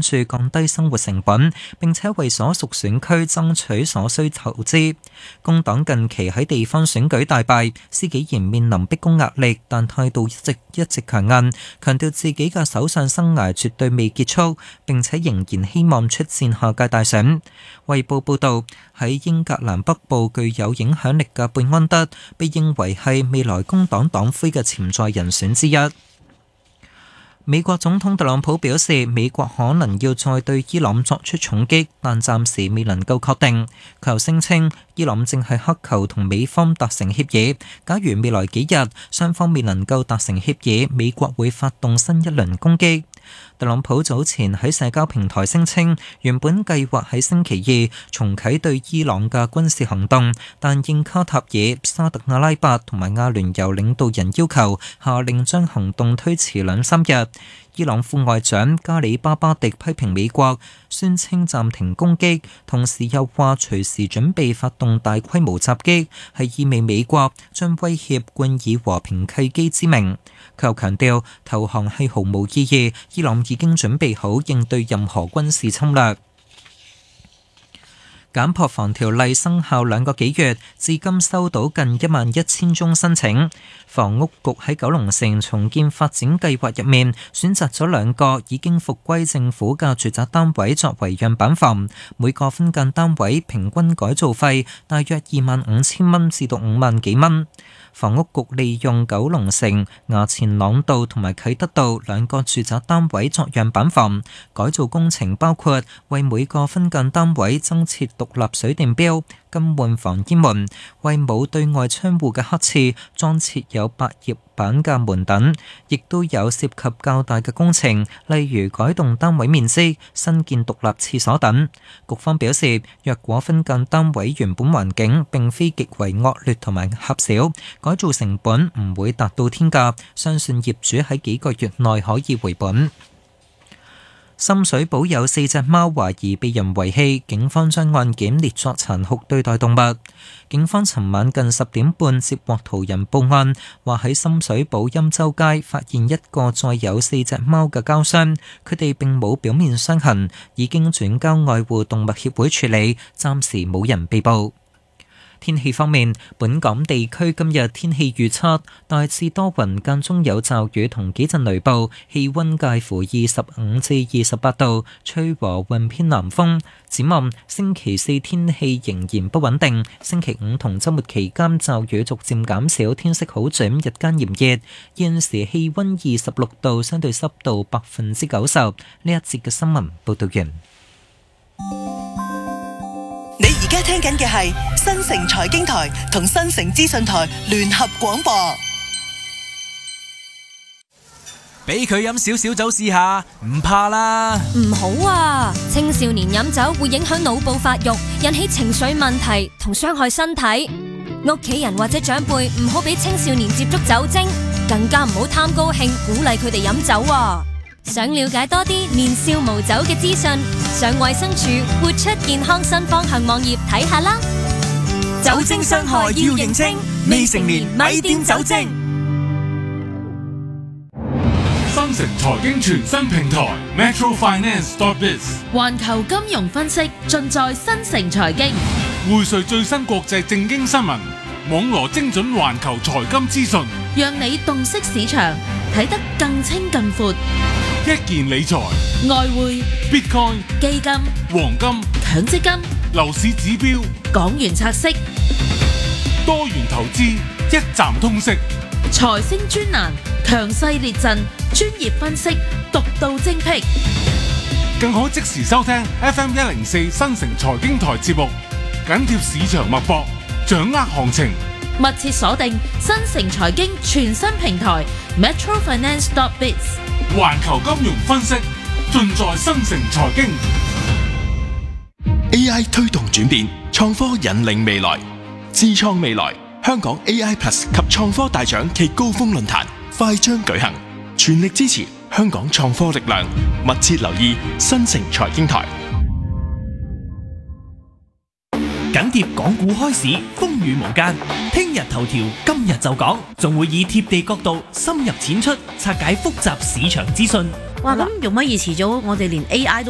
關注降低生活成本，並且為所屬選區爭取所需投資。工黨近期喺地方選舉大敗，施紀賢面臨逼宮壓力，但態度一直強硬，強調自己嘅首相生涯絕對未結束，並且仍然希望出戰下屆大選。衛報報導，喺英格蘭北部具有影響力嘅貝安德，被認為係未來工黨黨魁嘅潛在人選之一。美國總統特朗普表示，美國可能要再對伊朗作出重擊，但暫時未能夠確定。佢又聲稱，伊朗正係乞求同美方達成協議，假如未來幾日雙方未能夠達成協議，美國會發動新一輪攻擊。特朗普早前喺社交平台聲稱，原本計劃喺星期二重啟對伊朗嘅軍事行動，但應卡塔爾、沙特阿拉伯同埋阿聯酋領導人要求，下令將行動推遲2-3日。伊朗副外長加里巴巴迪批評美國，宣稱暫停攻擊，同時又話隨時準備發動大規模襲擊，係意味美國將威脅冠以和平契機之名。佢又強調，投降係毫無意義，伊朗已經準備好應對任何軍事侵略。減破防條例生效2個幾月，至今收到近11000宗申請。房屋局喺九龍城重建發展計劃入面，選擇咗2個已經復歸政府嘅住宅單位作為樣板房，每個分間單位平均改造費大約25000蚊至到5萬幾蚊。房屋局利用九龍城衙前塱道同埋啟德道2個住宅單位作樣板房，改造工程包括為每個分間單位增設獨立水電錶、更換防煙門，為冇對外窗戶嘅黑廁裝設有百葉板嘅門等，亦都有涉及較大嘅工程，例如改動單位面積、新建獨立廁所等。局方表示，若果分間單位原本環境並非極為惡劣同埋狹小，改造成本唔會達到天價，相信業主喺幾個月內可以回本。深水埗有4隻貓懷疑被人遺棄，警方將案件列作殘酷對待動物。警方尋晚近10點半接獲途人報案，話喺深水埗欽州街發現一個載有4隻貓嘅膠箱，佢哋並冇表面傷痕，已經轉交愛護動物協會處理，暫時冇人被捕。天氣方面，本港地區今日天氣預測大致多雲，間中有驟雨同幾陣雷暴，氣溫介乎25至28度，吹和緩偏南風。展望星期4天氣仍然不穩定，星期5同週末期間驟雨逐漸減少，天色好轉，日間炎熱。現時氣溫26度，相對濕度90%。呢一節嘅新聞報道完。 你而家聽緊嘅係新城財經台同新城資訊台聯合廣播。 俾佢飲少少酒試下，唔怕啦。 唔好啊，青少年飲酒會影響腦部發育，引起情緒問題同傷害身體。屋企人或者長輩唔好俾青少年接觸酒精，更加唔好貪高興鼓勵佢哋飲酒啊。想了解多啲年少無酒嘅資訊，上衛生署活出健康新方向網頁睇下啦。 酒精傷害要認清，未成年咪掂酒精。 新城財經全新平台 metrofinance.biz， 環球金融分析盡在新城財經， 匯萃最新國際政經新聞，網羅精準環球財金資訊， 讓你洞悉市場，睇得更清更闊。 一件理財、 外匯、 Bitcoin、 基金、 黃金、 強積金、 樓市指標、 港元拆息、 多元投資，一站通識。 財星專欄，強勢列陣，專業分析，獨到精闢。 更可即時收聽 FM104新城財經台節目，緊貼市場脈搏，掌握行情。 密切鎖定新城財經全新平台 metrofinance.biz， 環球金融分析盡在新城財經。 AI 推動轉變，創科引領未來，智創未來。香港 AI Plus 及創科大獎暨高峰論壇快將舉行，全力支持香港創科力量，密切留意新城財經台。 緊貼港股開市，風雨無間。聽日頭條，今日就講，仲會以貼地角度深入淺出，拆解複雜市場資訊。 哇！咁容乜易遲早，我哋連 AI 都